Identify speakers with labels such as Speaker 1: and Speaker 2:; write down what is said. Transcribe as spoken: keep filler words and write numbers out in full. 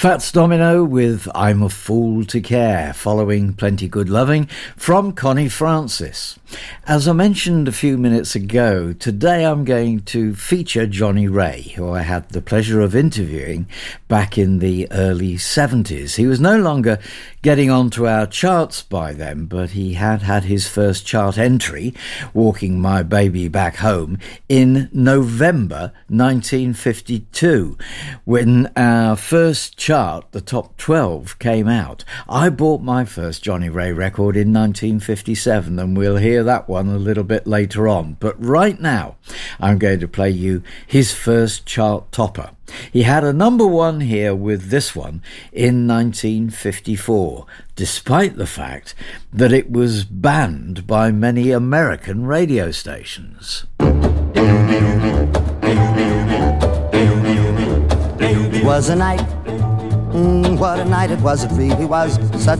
Speaker 1: Fats Domino with I'm a Fool to Care, following Plenty Good Loving from Connie Francis. As I mentioned a few minutes ago, today I'm going to feature Johnny Ray, who I had the pleasure of interviewing back in the early seventies. He was no longer getting onto our charts by then, but he had had his first chart entry, Walking My Baby Back Home, in November nineteen fifty-two, when our first chart, the top twelve, came out. I bought my first Johnny Ray record in nineteen fifty-seven, and we'll hear that one a little bit later on. But right now, I'm going to play you his first chart topper. He had a number one here with this one in nineteen fifty-four, despite the fact that it was banned by many American radio stations.
Speaker 2: It was a night, mm, what a night it was, it really was such